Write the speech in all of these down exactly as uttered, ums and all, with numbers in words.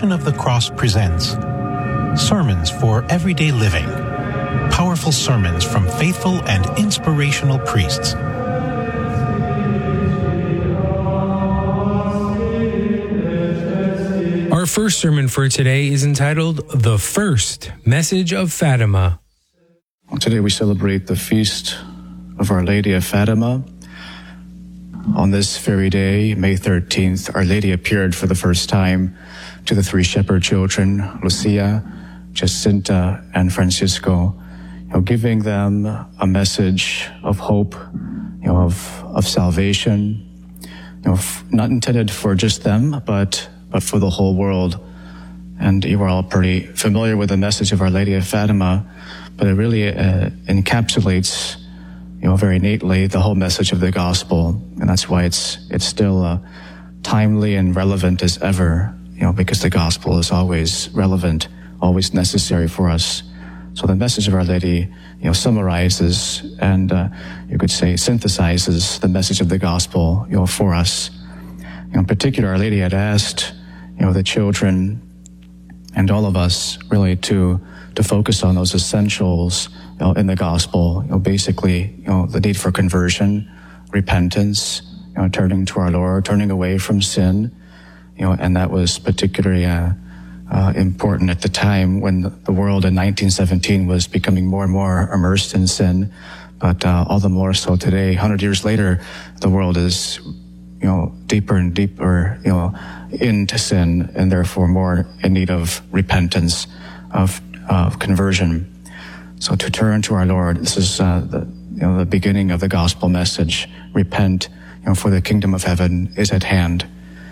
Passion of the Cross presents Sermons for Everyday Living. Powerful sermons from faithful and inspirational priests. Our first sermon for today is entitled The First Message of Fatima. Today we celebrate the feast of Our Lady of Fatima. On this very day, May thirteenth, Our Lady appeared for the first time to the three shepherd children, Lucia, Jacinta, and Francisco, you know, giving them a message of hope, you know, of, of salvation, you know, f- not intended for just them, but, but for the whole world. And you are all pretty familiar with the message of Our Lady of Fatima, but it really uh, encapsulates, you know, very neatly the whole message of the gospel. And that's why it's it's still uh, timely and relevant as ever, you know, because the gospel is always relevant, always necessary for us. So the message of Our Lady, you know, summarizes and uh, you could say synthesizes the message of the gospel, you know, for us. You know, in particular, Our Lady had asked, you know, the children and all of us really to to focus on those essentials, you know, in the gospel, you know, basically, you know, the need for conversion, repentance, you know, turning to our Lord, turning away from sin, you know, and that was particularly uh, uh, important at the time when the world in nineteen seventeen was becoming more and more immersed in sin, but uh, all the more so today, one hundred years later, the world is, you know, deeper and deeper, you know, into sin, and therefore more in need of repentance, of of conversion. So to turn to our Lord, this is uh, the you know the beginning of the gospel message. Repent, you know, for the kingdom of heaven is at hand.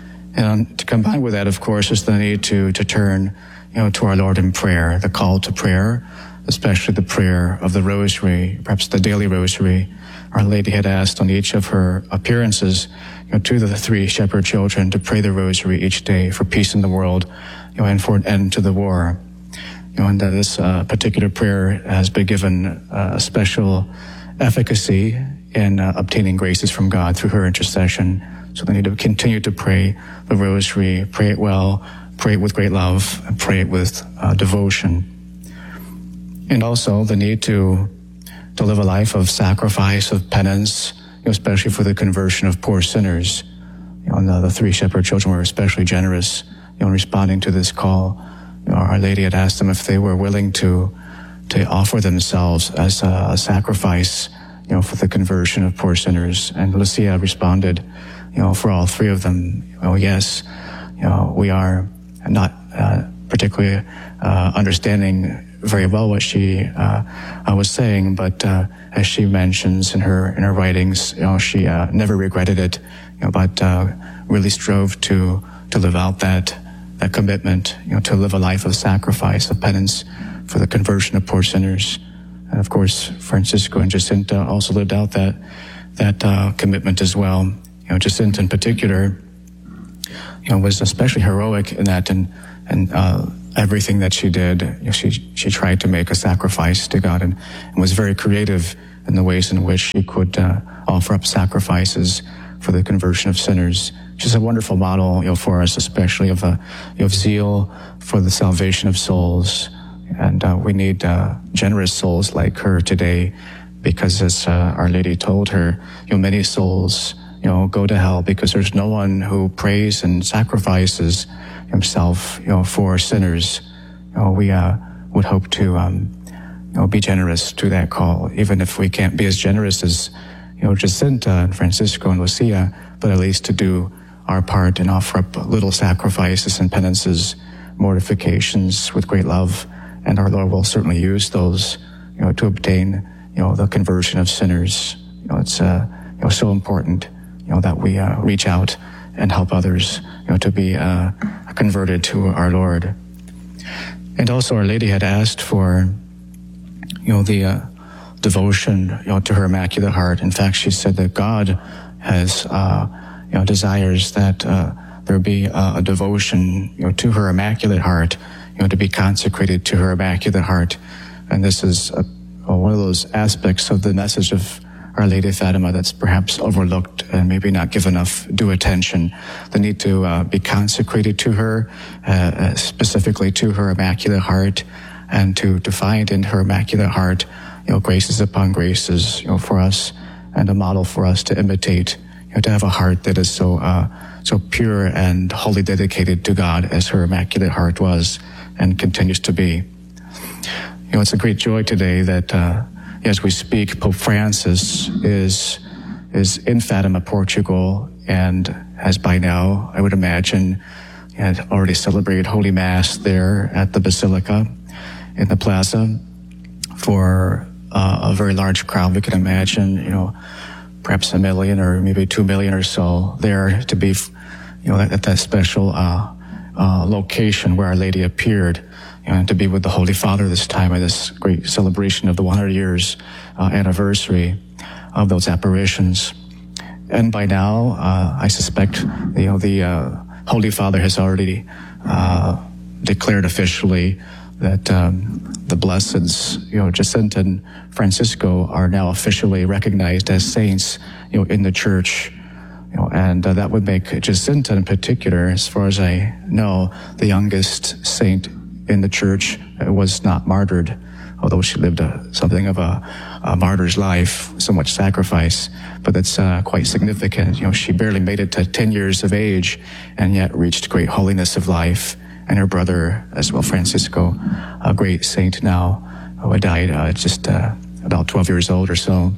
And to combine with that, of course, is the need to to turn, you know, to our Lord in prayer. The call to prayer, especially the prayer of the Rosary, perhaps the daily Rosary. Our Lady had asked on each of her appearances, you know, to the three shepherd children to pray the Rosary each day for peace in the world, you know, and for an end to the war. You know, and that this uh, particular prayer has been given uh, a special efficacy in uh, obtaining graces from God through her intercession. So they need to continue to pray the Rosary, pray it well, pray it with great love, and pray it with uh, devotion. And also the need to to live a life of sacrifice, of penance, you know, especially for the conversion of poor sinners. You know, and the, the three shepherd children were especially generous, you know, in responding to this call. You know, Our Lady had asked them if they were willing to to offer themselves as a, a sacrifice, you know, for the conversion of poor sinners. And Lucia responded, you know, for all three of them, oh yes, you know, we are not uh, particularly uh, understanding very well what she uh, uh, was saying, but uh, as she mentions in her in her writings, you know, she uh, never regretted it, you know, but uh, really strove to to live out that. that commitment, you know, to live a life of sacrifice, of penance for the conversion of poor sinners. And of course, Francisco and Jacinta also lived out that that uh, commitment as well. You know, Jacinta in particular, you know, was especially heroic in that, and and uh, everything that she did, you know, she she tried to make a sacrifice to God, and, and was very creative in the ways in which she could uh, offer up sacrifices for the conversion of sinners. She's a wonderful model, you know, for us, especially of a you know, of zeal for the salvation of souls, and uh, we need uh, generous souls like her today, because as uh, Our Lady told her, you know, many souls, you know, go to hell because there's no one who prays and sacrifices himself, you know, for sinners. You know, we uh, would hope to, um, you know, be generous to that call, even if we can't be as generous as, you know, Jacinta and Francisco and Lucia, but at least to do our part and offer up little sacrifices and penances, mortifications with great love, and our Lord will certainly use those, you know, to obtain, you know, the conversion of sinners. You know, it's uh, you know so important, you know, that we uh, reach out and help others, you know, to be uh, converted to our Lord. And also, Our Lady had asked for, you know, the uh, devotion, you know, to her Immaculate Heart. In fact, she said that God has, uh, you know, desires that uh, there be uh, a devotion, you know, to her Immaculate Heart, you know, to be consecrated to her Immaculate Heart. And this is a, one of those aspects of the message of Our Lady of Fatima that's perhaps overlooked and maybe not given enough due attention. The need to uh, be consecrated to her, uh, specifically to her Immaculate Heart, and to, to find in her Immaculate Heart, you know, graces upon graces, you know, for us, and a model for us to imitate, you know, to have a heart that is so uh, so pure and wholly dedicated to God as her Immaculate Heart was and continues to be. You know, it's a great joy today that uh, as we speak, Pope Francis is is in Fatima, Portugal, and has by now, I would imagine, had already celebrated Holy Mass there at the Basilica in the plaza for uh, a very large crowd. We can imagine, you know, perhaps a million or maybe two million or so there to be, you know, at, at that special uh, uh, location where Our Lady appeared, you know, and to be with the Holy Father this time at this great celebration of the one hundred years uh, anniversary of those apparitions. And by now, uh, I suspect, you know, the uh, Holy Father has already uh, declared officially that um, the blesseds, you know, Jacinta and Francisco are now officially recognized as saints, you know, in the church. You know, and uh, that would make Jacinta in particular, as far as I know, the youngest saint in the church. Uh, was not martyred, although she lived a, something of a, a martyr's life, so much sacrifice. But that's uh, quite significant. You know, she barely made it to ten years of age, and yet reached great holiness of life. And her brother, as well, Francisco, a great saint now, who died uh, just uh, about twelve years old or so.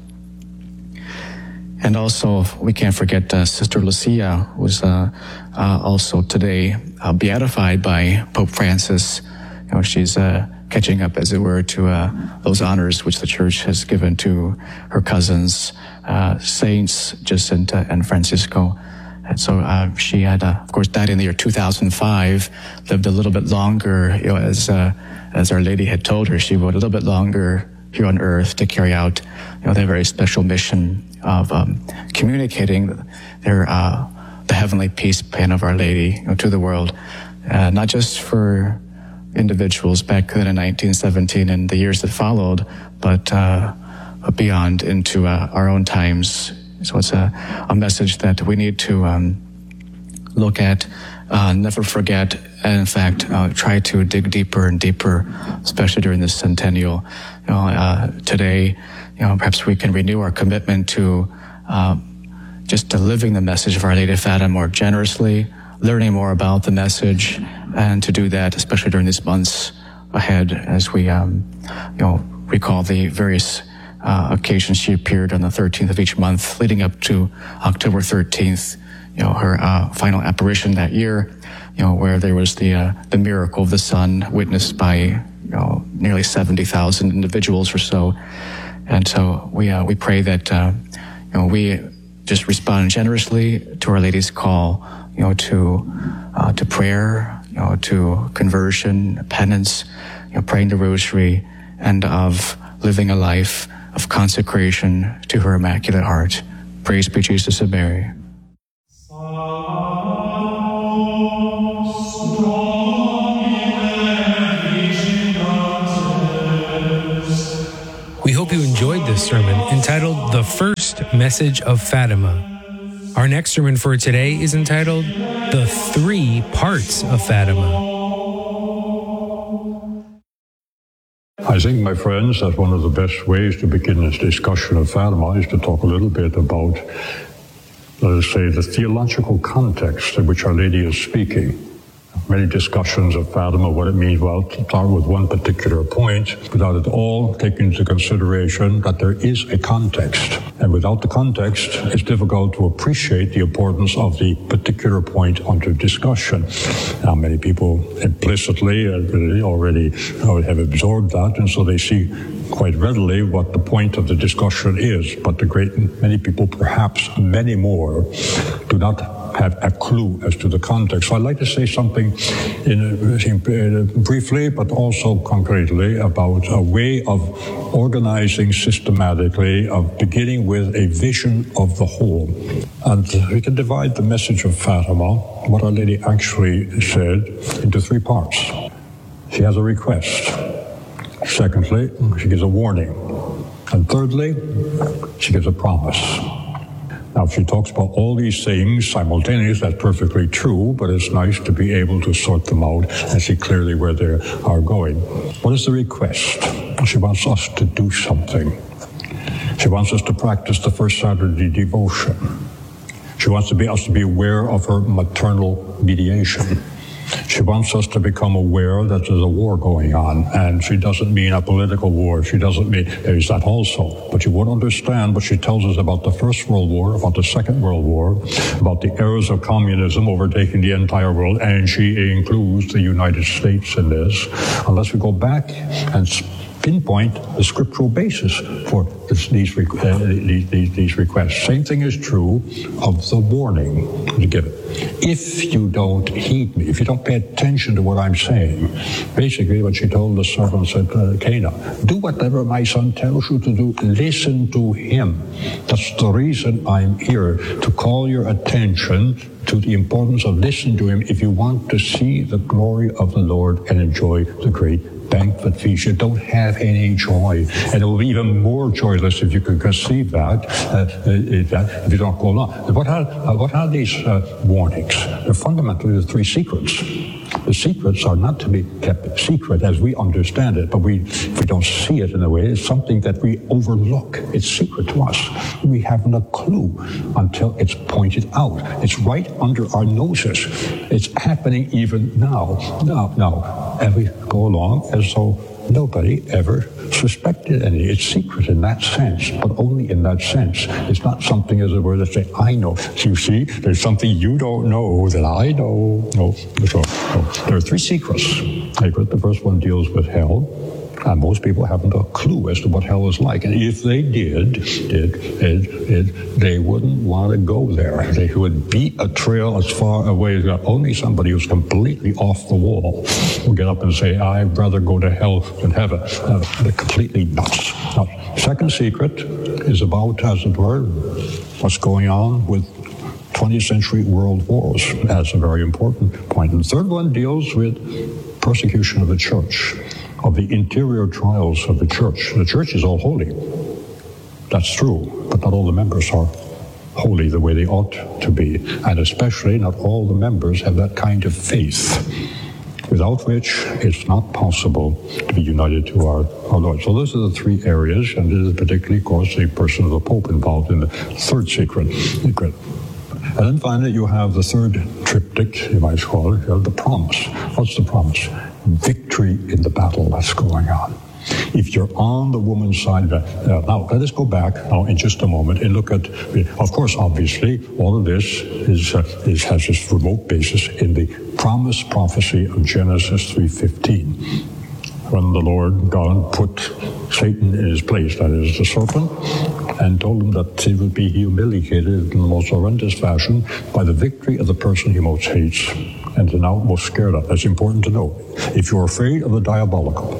And also, we can't forget uh, Sister Lucia, who was uh, uh, also today uh, beatified by Pope Francis. You know, she's uh, catching up, as it were, to uh, those honors which the Church has given to her cousins, uh, Saints Jacinta and Francisco. And so uh, she had, uh, of course, died in the year two thousand five, lived a little bit longer, you know, as uh, as Our Lady had told her, she would a little bit longer here on earth to carry out, you know, their very special mission of um, communicating their uh, the heavenly peace plan of Our Lady, you know, to the world, uh, not just for individuals back then in nineteen seventeen and the years that followed, but uh, beyond into uh, our own times. So it's a, a message that we need to um, look at, uh, never forget, and in fact, uh, try to dig deeper and deeper, especially during this centennial. You know, uh, today, you know, perhaps we can renew our commitment to uh, just to living the message of Our Lady of Fatima more generously, learning more about the message, and to do that, especially during these months ahead, as we, um, you know, recall the various Uh, occasions she appeared on the thirteenth of each month, leading up to October thirteenth, you know, her uh, final apparition that year, you know, where there was the uh, the miracle of the sun witnessed by, you know, nearly seventy thousand individuals or so. And so we uh, we pray that, uh, you know, we just respond generously to Our Lady's call, you know, to uh, to prayer, you know, to conversion, penance, you know, praying the Rosary, and of living a life of consecration to her Immaculate Heart. Praise be Jesus and Mary. We hope you enjoyed this sermon entitled The First Message of Fatima. Our next sermon for today is entitled The Three Parts of Fatima. I think, my friends, that one of the best ways to begin this discussion of Fatima is to talk a little bit about, let us say, the theological context in which Our Lady is speaking. Many discussions of Fatima, what it means, well, to start with one particular point, without at all taking into consideration that there is a context. And without the context, it's difficult to appreciate the importance of the particular point under discussion. Now, many people implicitly already have absorbed that, and so they see quite readily what the point of the discussion is. But the great many people, perhaps many more, do not have a clue as to the context. So I'd like to say something in, in, briefly, but also concretely, about a way of organizing systematically, of beginning with a vision of the whole. And we can divide the message of Fatima, what Our Lady actually said, into three parts. She has a request. Secondly, she gives a warning. And thirdly, she gives a promise. Now, if she talks about all these things simultaneously, that's perfectly true, but it's nice to be able to sort them out and see clearly where they are going. What is the request? She wants us to do something. She wants us to practice the first Saturday devotion. She wants to be, us to be aware of her maternal mediation. She wants us to become aware that there's a war going on, and she doesn't mean a political war. She doesn't mean, there's that also. But you won't understand what she tells us about the First World War, about the Second World War, about the errors of communism overtaking the entire world, and she includes the United States in this, unless we go back and pinpoint the scriptural basis for this, these, uh, these, these, these requests. Same thing is true of the warning to give it. If you don't heed me, if you don't pay attention to what I'm saying, basically what she told the servants at uh, Cana, do whatever my son tells you to do, listen to him. That's the reason I'm here, to call your attention to the importance of listening to him if you want to see the glory of the Lord and enjoy the great banquet feast. You don't have any joy, and it will be even more joyless if you can conceive that, uh, if, that if you don't go along. What are, uh, what are these uh, warnings? They're fundamentally the three secrets. The secrets are not to be kept secret as we understand it, but we, if we don't see it in a way, it's something that we overlook. It's secret to us. We haven't a clue until it's pointed out. It's right under our noses. It's happening even now. Now, now, and we go along as though nobody ever suspected any. It's secret in that sense, but only in that sense. It's not something, as it were, that say, I know. So you see, there's something you don't know that I know. No, so, no. There are three secrets. The first one deals with hell. And most people haven't a clue as to what hell is like. And if they did, did, it, it, they wouldn't want to go there. They would beat a trail as far away as that. Only somebody who's completely off the wall will get up and say, I'd rather go to hell than heaven. Uh, they're completely nuts. Now, second secret is about, as it were, what's going on with twentieth century world wars. That's a very important point. And the third one deals with persecution of the church, of the interior trials of the church. The church is all holy. That's true, but not all the members are holy the way they ought to be. And especially not all the members have that kind of faith, without which it's not possible to be united to our, our Lord. So those are the three areas, and this is particularly, of course, the person of the Pope involved in the third secret. secret. And then finally, you have the third triptych, you might call it, you have the promise. What's the promise? Victory in the battle that's going on. If you're on the woman's side, uh, now let us go back now in just a moment and look at, of course, obviously, all of this is, uh, is has its remote basis in the promise prophecy of Genesis three fifteen. When the Lord God put Satan in his place, that is the serpent, and told him that he would be humiliated in the most horrendous fashion by the victory of the person he most hates and is now most scared of. That's important to know. If you're afraid of the diabolical,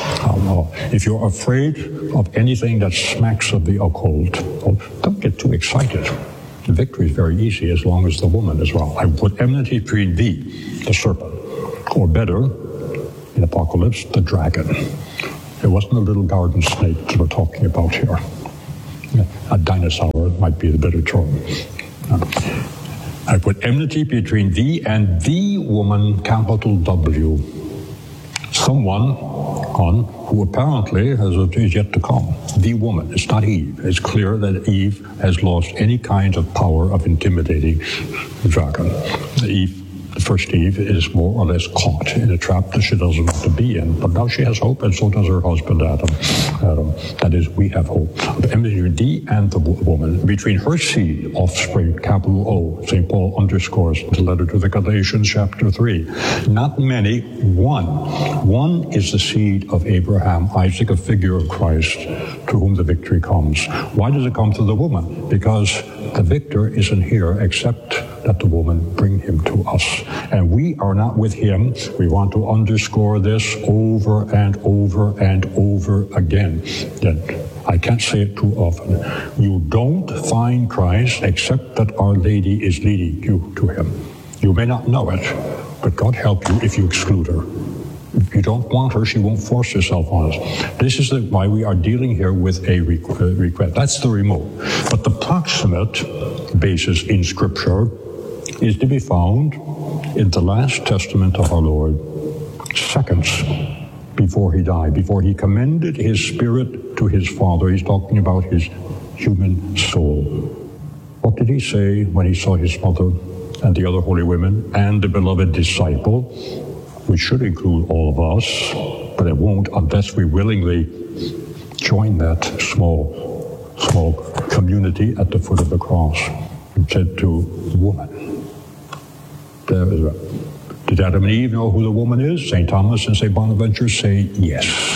uh, if you're afraid of anything that smacks of the occult, well, don't get too excited. The victory is very easy as long as the woman is well. I put enmity between thee, the serpent, or better, in Apocalypse, the dragon. It wasn't a little garden snake that we're talking about here. A dinosaur might be the better term. I put enmity between thee and the woman, capital W. Someone on who apparently has is yet to come. The woman. It's not Eve. It's clear that Eve has lost any kind of power of intimidating the dragon. Eve The first Eve is more or less caught in a trap that she doesn't want to be in. But now she has hope, and so does her husband, Adam. Adam. That is, we have hope. Between thee and the woman, between her seed, offspring, capital O, Saint Paul underscores the letter to the Galatians, chapter three. Not many, one. One is the seed of Abraham, Isaac, a figure of Christ, to whom the victory comes. Why does it come to the woman? Because the victor isn't here except that the woman bring him to us. And we are not with him. We want to underscore this over and over and over again. Then I can't say it too often. You don't find Christ except that Our Lady is leading you to him. You may not know it, but God help you if you exclude her. You don't want her, she won't force herself on us. This is the, why we are dealing here with a request. That's the remote. But the proximate basis in Scripture is to be found in the last testament of our Lord, seconds before he died, before he commended his spirit to his Father. He's talking about his human soul. What did he say when he saw his mother and the other holy women and the beloved disciple, which should include all of us, but it won't unless we willingly join that small, small community at the foot of the cross, and said to woman, there is a, did Adam and Eve know who the woman is? Saint Thomas and Saint Bonaventure say yes.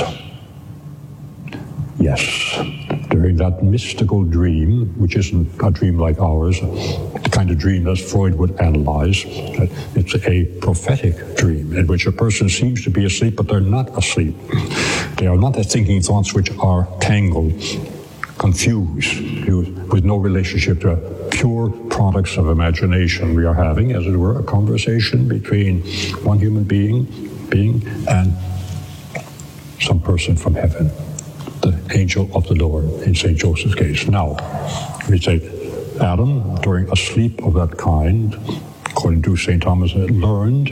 Yes. During that mystical dream, which isn't a dream like ours, the kind of dream that Freud would analyze, it's a prophetic dream in which a person seems to be asleep, but they're not asleep. They are not thinking thoughts which are tangled, confused, with no relationship to pure products of imagination. We are having, as it were, a conversation between one human being, being and some person from heaven, the angel of the Lord in Saint Joseph's case. Now, we say Adam, during a sleep of that kind, according to Saint Thomas, learned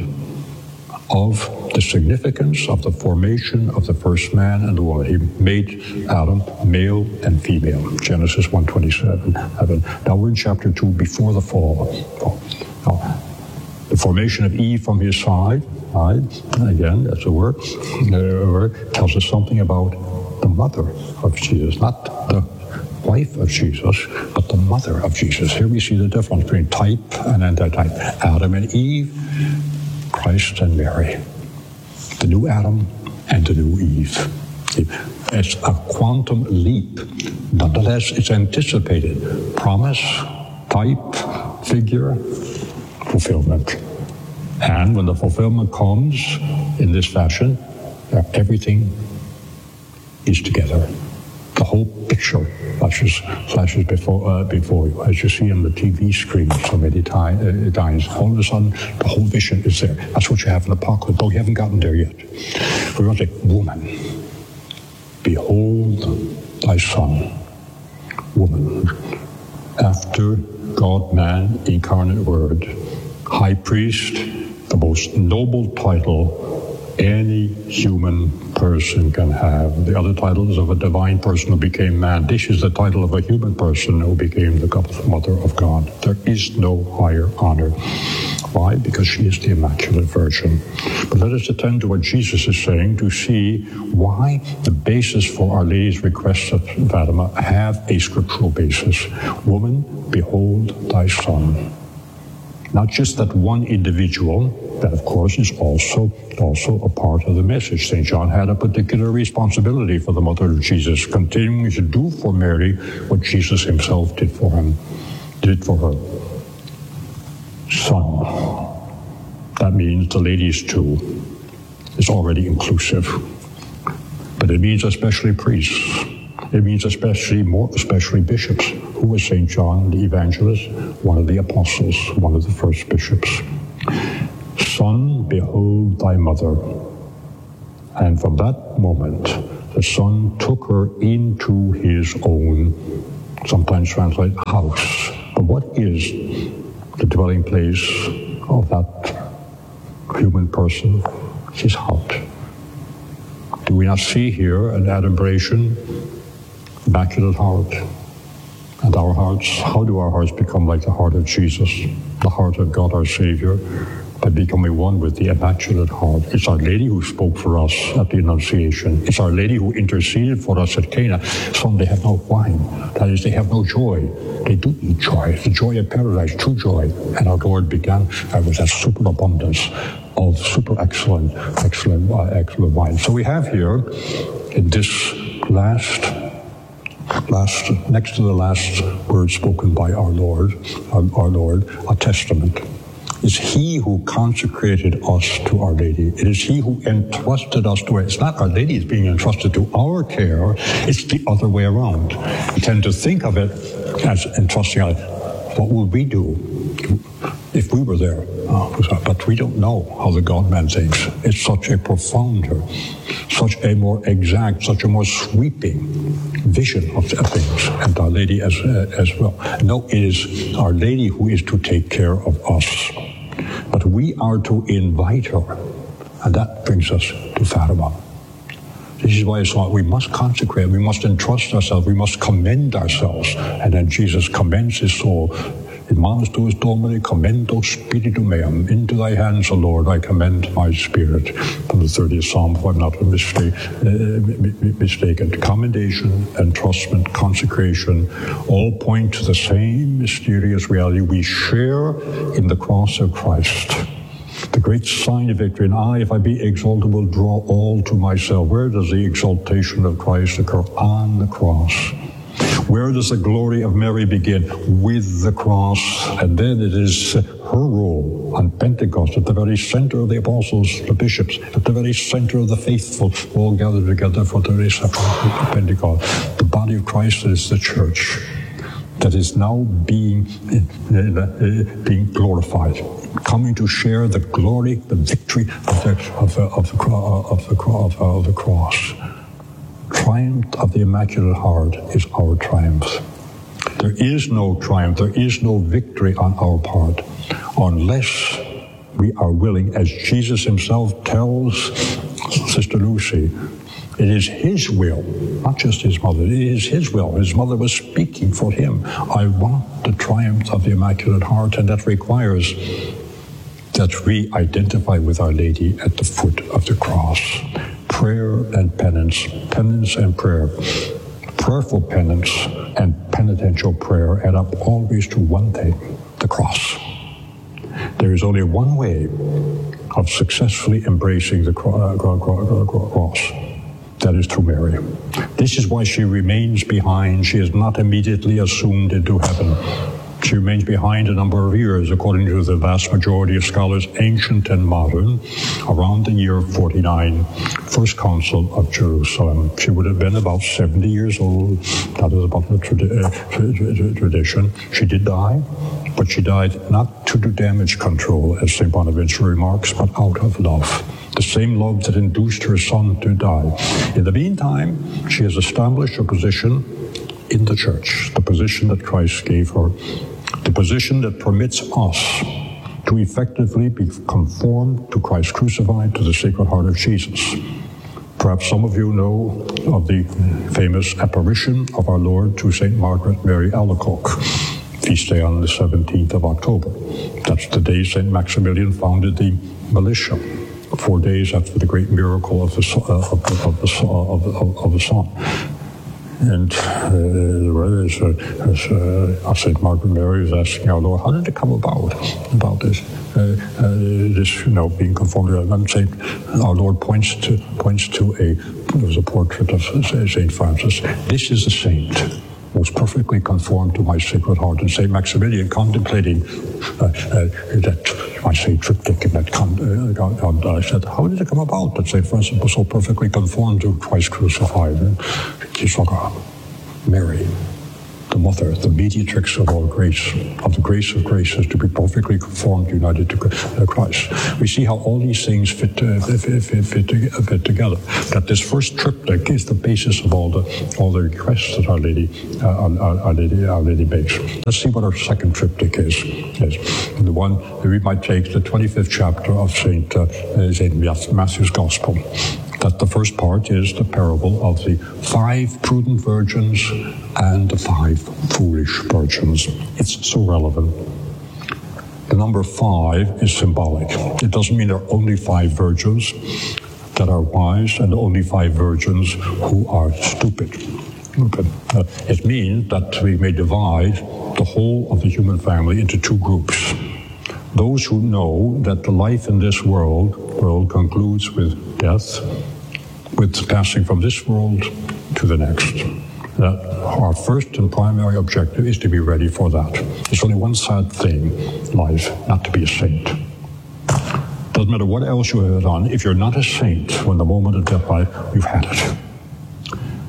of the significance of the formation of the first man and the woman. He made Adam male and female. Genesis one twenty-seven. Now we're in chapter two, before the fall. Now, the formation of Eve from his side, right, again, that's a word, uh, tells us something about the mother of Jesus, not the wife of Jesus, but the mother of Jesus. Here we see the difference between type and antitype. Adam and Eve, Christ and Mary. The new Adam and the new Eve. It's a quantum leap. Nonetheless, it's anticipated. Promise, type, figure, fulfillment. And when the fulfillment comes in this fashion, everything is together. The whole picture flashes, flashes before, uh, before you, as you see on the T V screen so many time, uh, times. All of a sudden, the whole vision is there. That's what you have in the apocalypse, though you haven't gotten there yet. We're going to say, woman, behold thy son. Woman, after God, man, incarnate word, high priest, the most noble title any human person can have. The other title is of a divine person who became man. This is the title of a human person who became the mother of God. There is no higher honor. Why? Because she is the Immaculate Virgin. But let us attend to what Jesus is saying to see why the basis for Our Lady's requests of Fatima have a scriptural basis. Woman, behold thy son. Not just that one individual, that of course is also, also a part of the message. Saint John had a particular responsibility for the mother of Jesus, continuing to do for Mary what Jesus himself did for him, did for her. Son. That means the ladies too. It's already inclusive. But it means especially priests. It means especially, more especially bishops. Who was Saint John the Evangelist? One of the apostles, one of the first bishops. Son, behold thy mother. And from that moment, the Son took her into his own, sometimes translate house. But what is the dwelling place of that human person? His heart. Do we not see here an adumbration? Immaculate heart. And our hearts, how do our hearts become like the heart of Jesus, the heart of God our Savior, by becoming one with the Immaculate Heart? It's Our Lady who spoke for us at the Annunciation. It's Our Lady who interceded for us at Cana. Some, they have no wine. That is, they have no joy. They do need joy. The joy of paradise, true joy. And our Lord began uh, with that superabundance of super excellent, excellent, uh, excellent wine. So we have here, in this last Last, next to the last word spoken by our Lord, our, our Lord, a testament. It's He who consecrated us to Our Lady. It is He who entrusted us to her. It's not Our Lady is being entrusted to our care. It's the other way around. We tend to think of it as entrusting us. What will we do? if we were there. Uh, but we don't know how the God-man thinks. It's such a profounder, such a more exact, such a more sweeping vision of things, and Our Lady as uh, as well. No, it is Our Lady who is to take care of us, but we are to invite her, and that brings us to Fatima. This is why it's like we must consecrate, we must entrust ourselves, we must commend ourselves, and then Jesus commends his soul. In manus tuus Domine commendo spiritum meum. Into thy hands, O Lord, I commend my spirit. From the thirtieth Psalm, if I'm not mistake, uh, mistaken. Commendation, entrustment, consecration, all point to the same mysterious reality. We share in the cross of Christ. The great sign of victory. And I, if I be exalted, will draw all to myself. Where does the exaltation of Christ occur? On the cross. Where does the glory of Mary begin? With the cross. And then it is her role on Pentecost, at the very center of the apostles, the bishops, at the very center of the faithful, all gathered together for the reception of Pentecost. The body of Christ is the church that is now being, uh, being glorified, coming to share the glory, the victory of the, of the, of the, of the, of the, of the cross. Triumph of the Immaculate Heart is our triumph. There is no triumph, there is no victory on our part unless we are willing, as Jesus himself tells Sister Lucy, it is his will, not just his mother, it is his will. His mother was speaking for him. I want the triumph of the Immaculate Heart, and that requires that we identify with Our Lady at the foot of the cross. Prayer and penance, penance and prayer. Prayerful penance and penitential prayer add up always to one thing, the cross. There is only one way of successfully embracing the cross. That is through Mary. This is why she remains behind. She is not immediately assumed into heaven. She remains behind a number of years, according to the vast majority of scholars, ancient and modern, around the year forty-nine, First Council of Jerusalem. She would have been about seventy years old. That is about the tradi- uh, tradition. She did die, but she died not to do damage control, as Saint Bonaventure remarks, but out of love. The same love that induced her son to die. In the meantime, she has established a position in the church, the position that Christ gave her, the position that permits us to effectively be conformed to Christ crucified, to the Sacred Heart of Jesus. Perhaps some of you know of the famous apparition of our Lord to Saint Margaret Mary Alacoque, feast day on the seventeenth of October. That's the day Saint Maximilian founded the militia, four days after the great miracle of the, uh, of the, of the, of the, of the sun. And uh, uh, as, uh, Saint Margaret Mary is asking our Lord, how did it come about, about this, uh, uh, this, you know, being conformed? And Saint, our Lord points to points to a, there was a portrait of Saint Francis. This is a saint, most perfectly conformed to my Sacred Heart. And Saint Maximilian, contemplating uh, uh, that, I say, triptych in that con- uh, I said, how did it come about that Saint Francis was so perfectly conformed to Christ crucified? And he's like, Mary, the mother, the mediatrix of all grace, of the grace of graces, to be perfectly conformed, united to Christ. We see how all these things fit, uh, fit, fit, fit, fit together. That this first triptych is the basis of all the all the requests that Our Lady, uh, our, our Lady, Our Lady makes. Let's see what our second triptych is. is. The one that we might take the twenty-fifth chapter of Saint uh, Saint Matthew's Gospel. That the first part is the parable of the five prudent virgins and the five foolish virgins. It's so relevant. The number five is symbolic. It doesn't mean there are only five virgins that are wise and only five virgins who are stupid. Okay. Uh, it means that we may divide the whole of the human family into two groups. Those who know that the life in this world, world concludes with death, with passing from this world to the next. That our first and primary objective is to be ready for that. There's only one sad thing in life, not to be a saint. Doesn't matter what else you have done, if you're not a saint when the moment of death arrives, you've had it.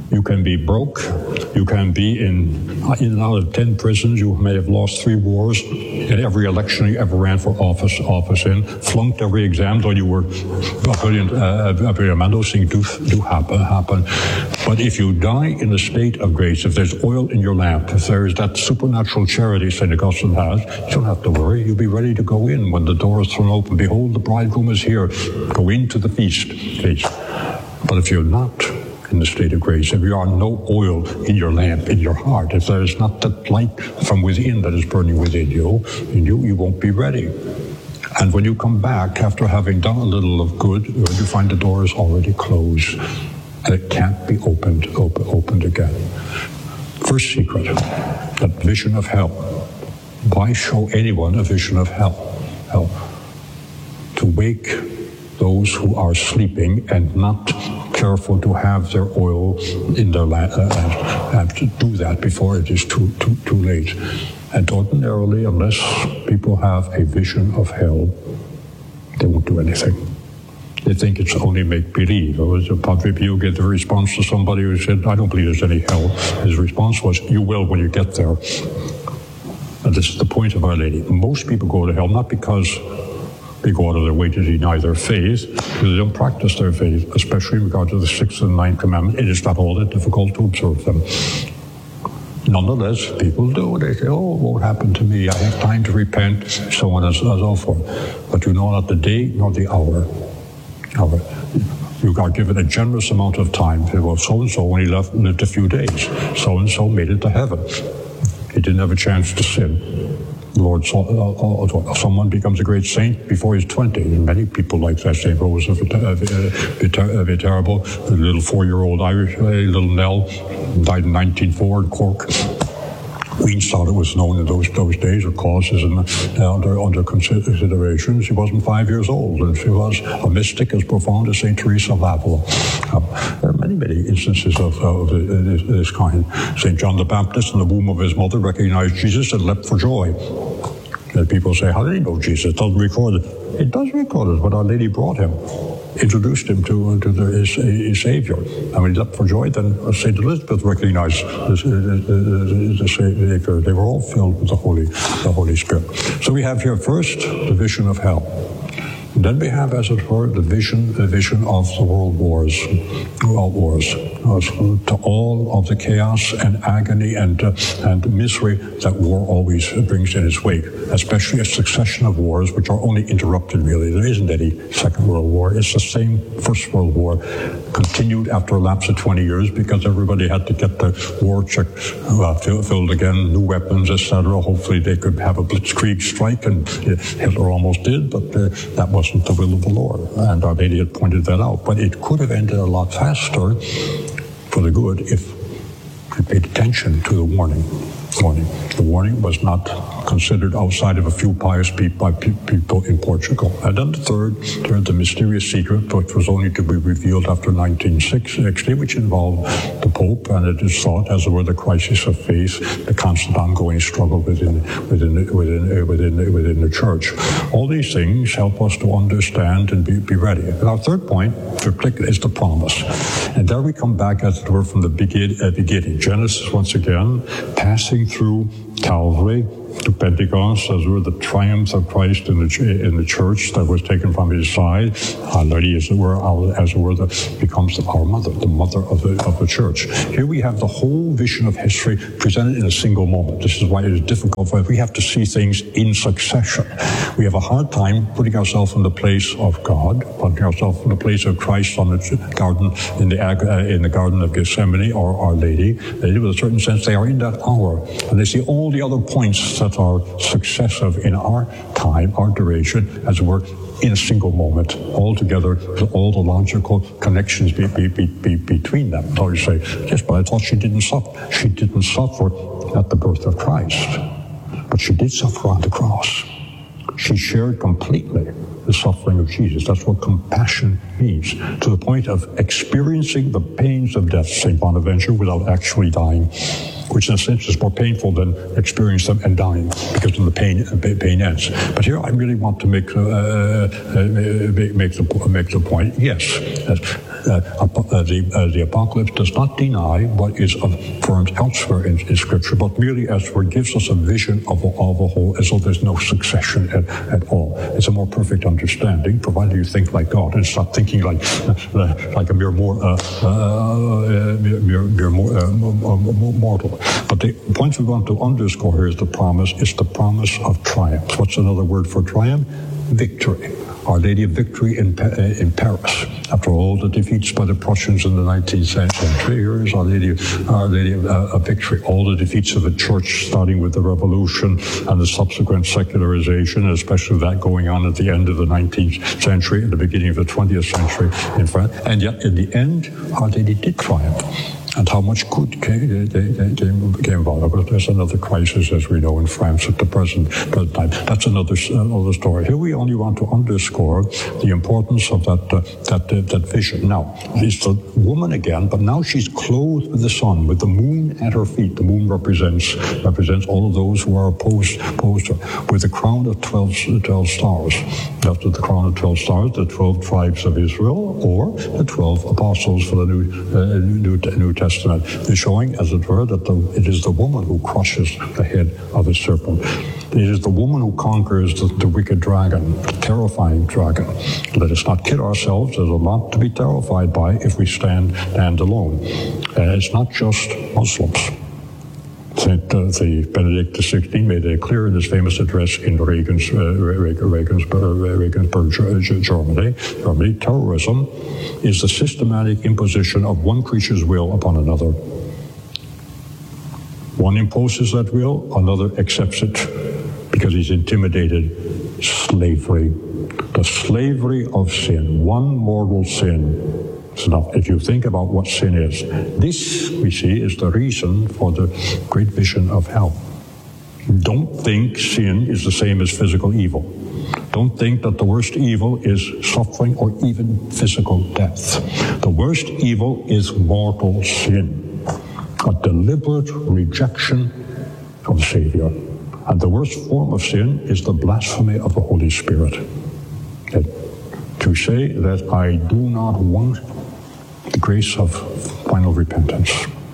You can be broke. You can be in, in and out of ten prisons. You may have lost three wars. In every election you ever ran for office, office in, flunked every exam, though you were a brilliant, uh, a brilliant man. Those things do, do happen, happen. But if you die in a state of grace, if there's oil in your lamp, if there is that supernatural charity Saint Augustine has, you don't have to worry. You'll be ready to go in when the door is thrown open. Behold, the bridegroom is here. Go into the feast. Feast. But if you're not in the state of grace, if you are no oil in your lamp, in your heart, if there is not that light from within that is burning within you, in you, you won't be ready. And when you come back after having done a little of good, you find the door is already closed and it can't be opened, open, opened again. First secret, that vision of hell. Why show anyone a vision of hell? Hell. To wake those who are sleeping and not careful to have their oil in their lamp, uh, and to do that before it is too too too late. And ordinarily, unless people have a vision of hell, they won't do anything. They think it's only make-believe. Or as Padre Pio gave the response to somebody who said, "I don't believe there's any hell." His response was, "You will when you get there." And this is the point of Our Lady. Most people go to hell not because they go out of their way to deny their faith, because they don't practice their faith, especially in regard to the sixth and ninth commandment. It is not all that difficult to observe them. Nonetheless, people do. They say, "Oh, it won't happen to me. I have time to repent," so on and so forth. But you know not the day nor the hour. hour. You are given a generous amount of time. Well, so-and-so only left, lived a few days. So-and-so made it to heaven. He didn't have a chance to sin. The Lord saw uh, uh, someone becomes a great saint before he's twenty. And many people like that. Saint Rose of Viterbo, the little four-year-old Irish, uh, little Nell, died in nineteen oh four in Cork. Queen's thought it was known in those those days, or causes and uh, under under consideration. She wasn't five years old, and she was a mystic as profound as Saint Teresa of Avila. Um, there are many, many instances of, of this, this kind. Saint John the Baptist, in the womb of his mother, recognized Jesus and leapt for joy. And people say, "How did he know Jesus?" It doesn't record it. It does record it, but Our Lady brought him, introduced him to, to the, his, his Savior. And when he leapt for joy, then Saint Elizabeth recognized the, the, the Savior. They were all filled with the Holy, the Holy Spirit. So we have here first the vision of hell. And then we have, as it were, the vision, the vision of the world wars, world wars, to all of the chaos and agony and uh, and misery that war always brings in its wake, especially a succession of wars which are only interrupted. Really, there isn't any Second World War. It's the same First World War, continued after a lapse of twenty years because everybody had to get the war check uh, filled again, new weapons, et cetera. Hopefully, they could have a blitzkrieg strike, and uh, Hitler almost did, but uh, that was wasn't the will of the Lord, and Our Lady had pointed that out. But it could have ended a lot faster for the good if we paid attention to the warning. Warning. The warning was not considered outside of a few pious people, people in Portugal. And then the third, third, the mysterious secret, which was only to be revealed after nineteen sixty, which involved the Pope, and it is thought, as it were, the crisis of faith, the constant ongoing struggle within within within within within the Church. All these things help us to understand and be, be ready. And our third point, is the promise. And there we come back, as it were, from the begin, uh, beginning. Genesis, once again, passing through Calvary to Pentecost, as were the triumphs of Christ in the in the church that was taken from his side. Our Lady, as it were, our, as it were, the, becomes the, our mother, the mother of the of the church. Here we have the whole vision of history presented in a single moment. This is why it is difficult for us. We have to see things in succession. We have a hard time putting ourselves in the place of God, putting ourselves in the place of Christ on the garden in the uh, in the Garden of Gethsemane, or Our Lady. They, in a certain sense, they are in that hour, and they see all the other points that are successive in our time, our duration, as it were, in a single moment, all together, with all the logical connections be, be, be, be between them. So you say, yes, but I thought she didn't suffer. She didn't suffer at the birth of Christ, but she did suffer on the cross. She shared completely the suffering of Jesus. That's what compassion means, to the point of experiencing the pains of death, Saint Bonaventure, without actually dying, which in a sense is more painful than experiencing them and dying, because then the pain pain ends. But here I really want to make uh, uh, make, make the make the point. Yes, uh, uh, the uh, the apocalypse does not deny what is affirmed elsewhere in, in Scripture, but merely as where it gives us a vision of a, of a whole, as though there's no succession at, at all. It's a more perfect understanding, provided you think like God and stop thinking like uh, like a mere more uh, uh, mere mere, mere more, uh, mortal. But the point we want to underscore here is the promise. It's the promise of triumph. What's another word for triumph? Victory. Our Lady of Victory in, in Paris. After all the defeats by the Prussians in the nineteenth century, here is Our Lady, Our Lady of, uh, of Victory. All the defeats of the Church, starting with the Revolution and the subsequent secularization, especially that going on at the end of the nineteenth century and the beginning of the twentieth century in France. And yet, in the end, Our Lady did triumph. And how much good came, came, came about. But there's another crisis, as we know, in France at the present, present time. That's another another story. Here we only want to underscore the importance of that uh, that uh, that vision. Now, it's the woman again, but now she's clothed with the sun, with the moon at her feet. The moon represents represents all of those who are opposed, opposed to her, with a crown of twelve, twelve stars. After the crown of twelve stars, the twelve tribes of Israel, or the twelve apostles for the New uh, New, New Testament. Testament is showing, as it were, that the, it is the woman who crushes the head of the serpent. It is the woman who conquers the, the wicked dragon, the terrifying dragon. Let us not kid ourselves. There's a lot to be terrified by if we stand, stand alone. Uh, it's not just Muslims. Saint uh, the Benedict the sixteenth made it clear in his famous address in Regensburg, uh, Regensburg, Regensburg Germany, Germany, terrorism is the systematic imposition of one creature's will upon another. One imposes that will, another accepts it because he's intimidated. Slavery, the slavery of sin, one mortal sin. So now, if you think about what sin is, this, we see, is the reason for the great vision of hell. Don't think sin is the same as physical evil. Don't think that the worst evil is suffering or even physical death. The worst evil is mortal sin, a deliberate rejection of the Savior. And the worst form of sin is the blasphemy of the Holy Spirit. And to say that I do not want the grace of final repentance.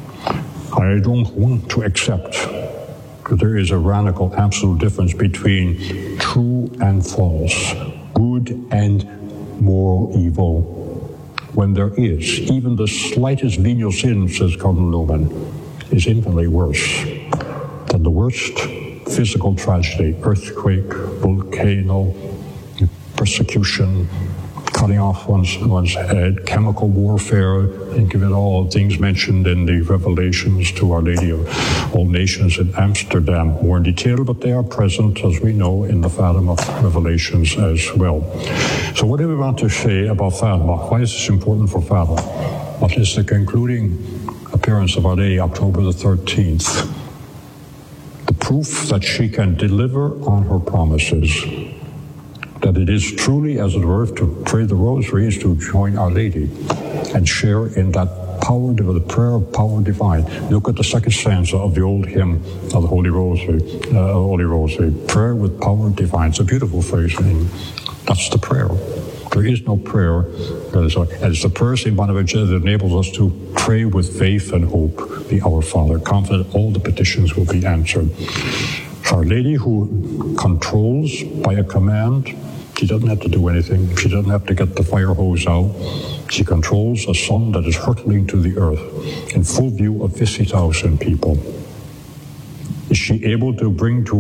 I don't want to accept that there is a radical, absolute difference between true and false, good and moral evil. When there is, even the slightest venial sin, says Cardinal Newman, is infinitely worse than the worst physical tragedy, earthquake, volcano, persecution, cutting off one's, one's head, chemical warfare, think of it all, things mentioned in the Revelations to Our Lady of All Nations in Amsterdam, more in detail, but they are present, as we know, in the Fatima Revelations as well. So what do we want to say about Fatima? Why is this important for Fatima? What is the concluding appearance of Our Lady, October the thirteenth? The proof that she can deliver on her promises, that it is truly, as it were, to pray the rosary is to join Our Lady and share in that power, the prayer of power divine. Look at the second stanza of the old hymn of the Holy Rosary, uh, Holy Rosary, prayer with power divine. It's a beautiful phrase. And that's the prayer. There is no prayer. That is, and it's the prayer, Saint Bonaventure, that enables us to pray with faith and hope, the Our Father, confident all the petitions will be answered. Our Lady, who controls by a command. She doesn't have to do anything. She doesn't have to get the fire hose out. She controls a sun that is hurtling to the earth in full view of fifty thousand people. Is she able to bring to